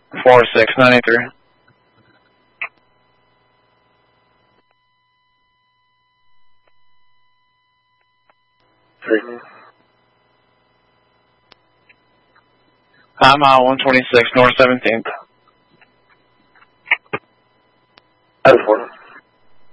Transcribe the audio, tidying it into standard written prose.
4693. High mile 126 North 17th. Out of 4.